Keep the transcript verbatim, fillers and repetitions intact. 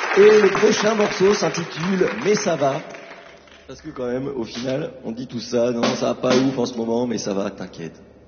Et le prochain morceau s'intitule « Mais ça va ». Parce que quand même, au final, on dit tout ça, non, ça va pas ouf en ce moment, mais ça va, t'inquiète.